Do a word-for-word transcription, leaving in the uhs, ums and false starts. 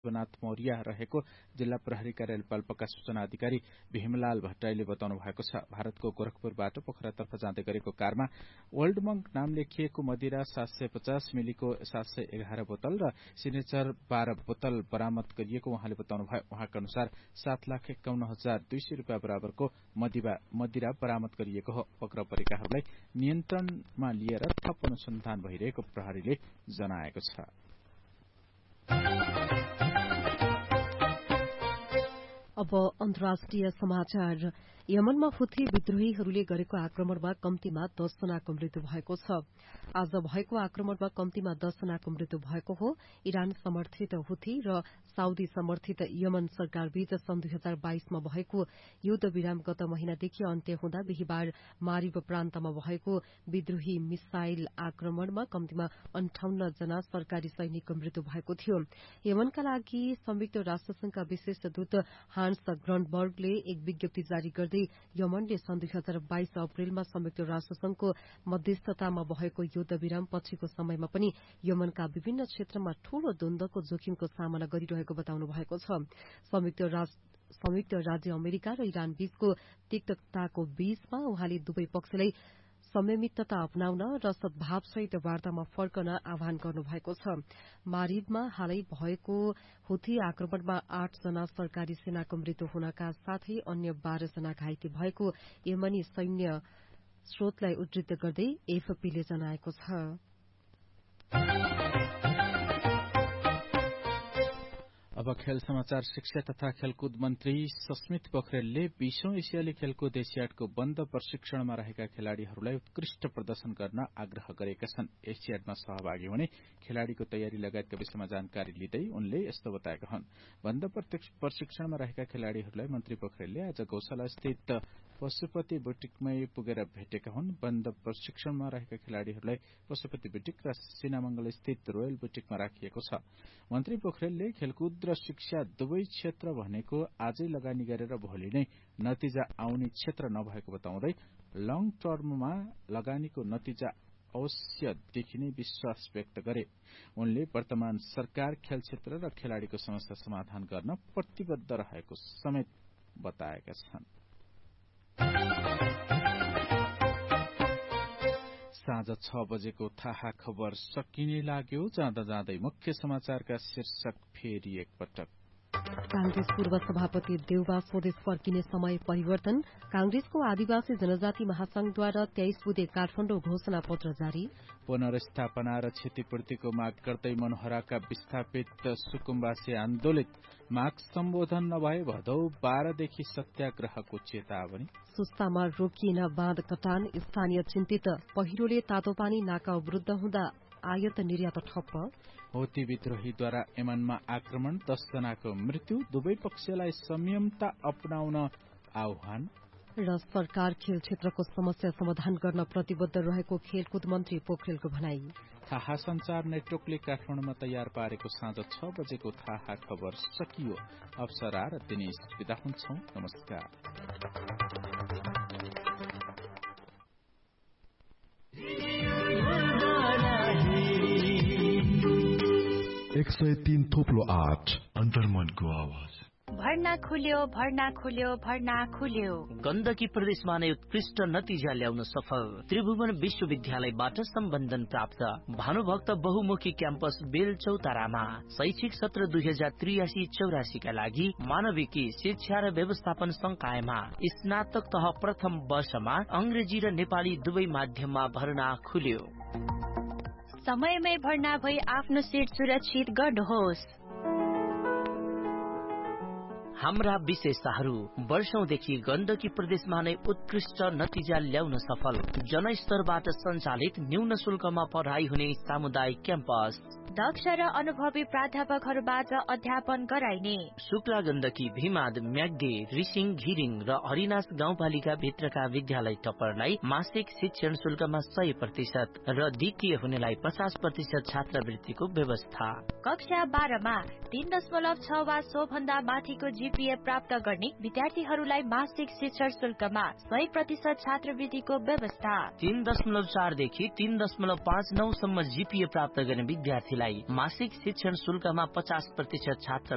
विश्वनाथ मौर्य रहेको जिल्ला प्रहरी कार्यालय पाल्पाका सूचना अधिकारी भीमलाल भट्टराईले बताउनु भएको छ। भारतको गोरखपुरबाट पोखरातर्फ जाँदै गरेको कारमा ओल्ड मंक नाम लेखिएको मदिरा सात सय पचास मिलीको सात सय एघार बोतल र सिग्नेचर बाह्र बोतल बरामद गरिएको उहाँले बताउनुभयो। उहाँका अनुसार सात लाख एकाउन्न हजार दुई सय रूपियाँ बराबरको मदिरा बरामद गरिएको हो। पक्राउ परेकाहरूलाई नियन्त्रणमा लिएर थप अनुसन्धान भइरहेको प्रहरीले जनाएको छ। अब अन्तर्राष्ट्रिय समाचार। यमनमा हुथी विद्रोहीहरूले गरेको आक्रमणमा कम्तीमा दस जनाको मृत्यु भएको छ। आज भएको आक्रमणमा कम्तीमा दस जनाको मृत्यु भएको हो। इरान समर्थित हुथी र साउदी समर्थित यमन सरकारबीच सन् दुई हजार बाइसमा भएको युद्ध विराम गत महिनादेखि अन्त्य हुँदा बिहिबार मारिब प्रान्तमा भएको विद्रोही मिसाइल आक्रमणमा कम्तीमा अन्ठाउन्न जना सरकारी सैनिकको मृत्यु भएको थियो। यमनका लागि संयुक्त राष्ट्रसंघका विशेष दूत हान्स ग्रनबर्गले एक विज्ञप्ति जारी गर्दै यमनले सन् दुई हजार बाइस अप्रेलमा संयुक्त राष्ट्रसंघको मध्यस्थतामा भएको युद्ध विराम पछिको समयमा पनि यमनका विभिन्न क्षेत्रमा ठूलो द्वन्द्वको जोखिमको सामना गरिरहेको बताउनु भएको छ। संयुक्त राज्य अमेरिका र इरान बीचको तिक्तताको बीचमा उहाँले दुवै पक्षलाई संयमितता अपनाउन र सद्भावसहित वार्तामा फर्कन आह्वान गर्नुभएको छ। मारिबमा हालै भएको हुथी आक्रमणमा आठ जना सरकारी सेनाको मृत्यु हुनका साथै अन्य बाह्र जना घाइते भएको यमनी सैन्य स्रोतलाई उद्धृत गर्दै एएफपीले जनाएको छ। अब खेल समाचार। शिक्षा तथा खेलकुद मन्त्री सस्मित पोखरेलले बीसौं एसियाली खेलकुद एसियाडको बन्द प्रशिक्षणमा रहेका खेलाड़ीहरूलाई उत्कृष्ट प्रदर्शन गर्न आग्रह गरेका छन्। एसियाडमा सहभागी हुने खेलाड़ीको तयारी लगायतका विषयमा जानकारी लिँदै उनले यस्तो बताएका हुन्। बन्द प्रशिक्षणमा रहेका खेलाड़ीहरूलाई मन्त्री पोखरेलले आज गौशाला स्थित पशुपति बुटिकमै पुगेर भेटेका हुन्। बन्द प्रशिक्षणमा रहेका खेलाड़ीहरूलाई पशुपति बुटिक र सिनामंगल स्थित रोयल बुटिकमा राखिएको छ। मन्त्री पोखरेलले खेलकुद र शिक्षा दुवै क्षेत्र भनेको आजै लगानी गरेर भोलि नै नतिजा आउने क्षेत्र नभएको बताउँदै लङ टर्ममा लगानीको नतिजा अवश्य देखिने विश्वास व्यक्त गरे। उनले वर्तमान सरकार खेल क्षेत्र र खेलाड़ीको समस्या समाधान गर्न प्रतिबद्ध रहेको समेत बताएका छन्। साँझ छ बजेको थाहा खबर सकिने लाग्यो। जाँदा जाँदै मुख्य समाचारका शीर्षक फेरि एकपटक। कांग्रेस पूर्व सभापति देउबा स्वदेश फर्किने समय परिवर्तन। कांग्रेसको आदिवासी जनजाति महासंघद्वारा तेइस बुधे काठमाडौँ घोषणा पत्र जारी। पुनर्स्थापना र क्षतिपूर्तिको माग गर्दै मनोहराका विस्थापित सुकुम्बासी आन्दोलित। माग सम्बोधन नभए भदौ बाह्रदेखि सत्याग्रहको चेतावनी। सुस्तामा रोकिएन बाँध कटान। स्थानीय चिन्तित। पहिरोले तातोपानी नाका अवरुद्ध हुँदा आयात निर्यात ठप्प। हुती विद्रोहीद्वारा यमनमा आक्रमण। दस जनाको मृत्यु। दुवै पक्षलाई संयमता अपनाउन आह्वान। र सरकार खेल क्षेत्रको समस्या समाधान गर्न प्रतिबद्ध रहेको खेलकुद मन्त्री पोखरेलको भनाई। थाहा संचार नेटवर्कले काठमाडौँमा तयार पारेको साँझ छ बजेको थाहा खबर सकियो। अप्सरा र दिनेश विदा हुन्छौं। नमस्कार। एक सय तीन थोप्लो आठ अन्तर्मनको आवाज। भर्ना खुल्यो भर्ना खुल्यो भर्ना खुल्यो। गण्डकी प्रदेशमा नै उत्कृष्ट नतिजा ल्याउन सफल त्रिभुवन विश्वविद्यालयबाट सम्बन्धन प्राप्त भानुभक्त बहुमुखी क्याम्पस बेलचौतारामा शैक्षिक सत्र दुई हजार त्रियासी चौरासीका लागि मानविकी शिक्षा र व्यवस्थापन संकायमा स्नातक तह प्रथम वर्षमा अंग्रेजी र नेपाली दुवै माध्यममा भर्ना खुल्यो। समयमै भर्ना भई आफ्नो सिट सुरक्षित गर्नुहोस्। हाम्रा विशेषताहरू वर्षौंदेखि गण्डकी प्रदेशमा नै उत्कृष्ट नतिजा ल्याउन सफल जनस्तरबाट सञ्चालित न्यून शुल्कमा पढाइ हुने सामुदायिक क्याम्पस। दक्ष र अनुभवी प्राध्यापकहरूबाट अध्यापन गराइने शुक्ला गण्डकी भीमाद म्याग्दी रिसिङ घिरिङ र हरिनाश गाउँपालिका भित्रका विद्यालय टप्परलाई मासिक शिक्षण शुल्कमा सय प्रतिशत र द्वितीय हुनेलाई पचास प्रतिशत छात्रवृत्तिको व्यवस्था। कक्षा बाह्रमा तीन दशमलव छ वा सो भन्दा माथिको जीपीए प्राप्त गर्ने विद्यार्थीहरूलाई मासिक शिक्षण शुल्कमा सय प्रतिशत छात्रवृत्तिको व्यवस्था। तीन दशमलव चारदेखि तीन दशमलव पाँच नौ सम्म जीपीए प्राप्त गर्ने विद्यार्थीलाई मासिक शिक्षण शुल्कमा पचास प्रतिशत छात्र